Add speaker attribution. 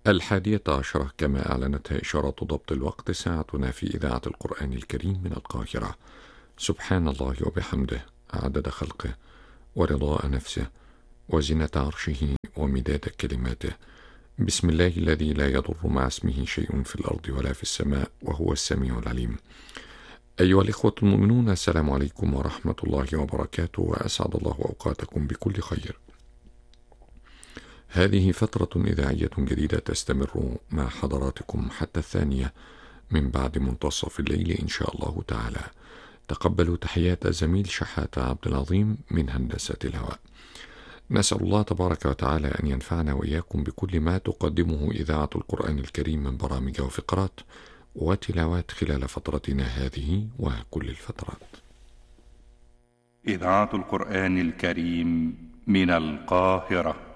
Speaker 1: 11 كما أعلنتها إشارات ضبط الوقت ساعتنا في إذاعة القرآن الكريم من القاهرة. سبحان الله وبحمده عدد خلقه ورضاء نفسه وزنة عرشه ومداد كلماته. بسم الله الذي لا يضر مع اسمه شيء في الأرض ولا في السماء وهو السميع العليم. أيها الإخوة المؤمنون، السلام عليكم ورحمة الله وبركاته، وأسعد الله أوقاتكم بكل خير. هذه فترة إذاعية جديدة تستمر مع حضراتكم حتى 2 من بعد منتصف الليل إن شاء الله تعالى. تقبلوا تحيات الزميل شحاتة عبد العظيم من هندسة الهواء. نسأل الله تبارك وتعالى أن ينفعنا وإياكم بكل ما تقدمه إذاعة القرآن الكريم من برامج وفقرات وتلاوات خلال فترتنا هذه وكل الفترات.
Speaker 2: إذاعة القرآن الكريم من القاهرة.